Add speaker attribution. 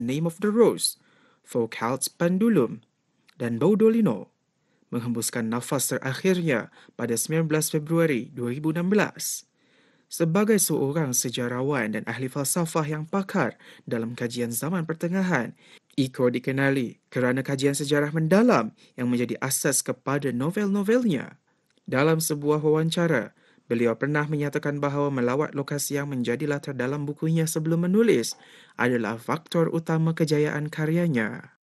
Speaker 1: Name of the Rose, Foucault's Pendulum, dan Baudolino menghembuskan nafas terakhirnya pada 19 Februari 2016. Sebagai seorang sejarawan dan ahli falsafah yang pakar dalam kajian zaman pertengahan, Eco dikenali kerana kajian sejarah mendalam yang menjadi asas kepada novel-novelnya. Dalam sebuah wawancara, beliau pernah menyatakan bahawa melawat lokasi yang menjadi latar dalam bukunya sebelum menulis adalah faktor utama kejayaan karyanya.